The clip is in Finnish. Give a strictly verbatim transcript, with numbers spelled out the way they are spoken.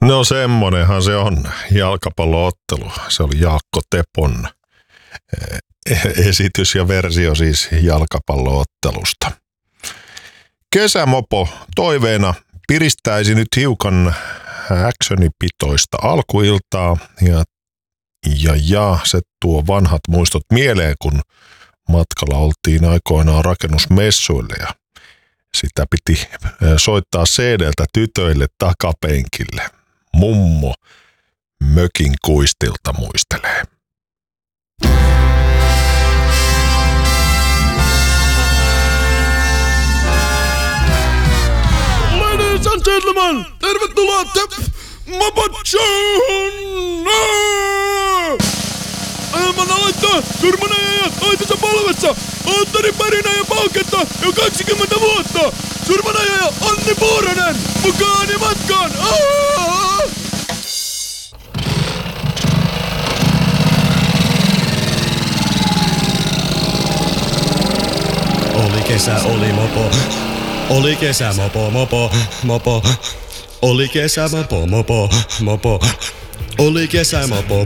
No semmonenhan se on jalkapalloottelu. Se oli Jaakko Tepon esitys ja versio siis jalkapalloottelusta. Kesämopo toiveena piristäisi nyt hiukan actionipitoista alkuiltaa ja, ja, ja se tuo vanhat muistot mieleen, kun matkalla oltiin aikoinaan rakennusmessuille ja sitä piti soittaa C D:ltä tytöille takapenkille. Mummo mökin kuistilta muistelee. Ladies and gentlemen, tervetuloa Tep Mopon Showhun! Ohjelman aloittaa surmanajaja toisessa polvessa, Antteri Pärinä ja Pauketta jo kaksikymmentä vuotta. Surmanajaja Anni Puuranen, mukaan ja matkaan! Aaaa! Oli kesä, oli mopo. Oli kesä, mopo, mopo, mopo. Oli kesä, mopo, mopo, mopo. Oli kesä, mopo,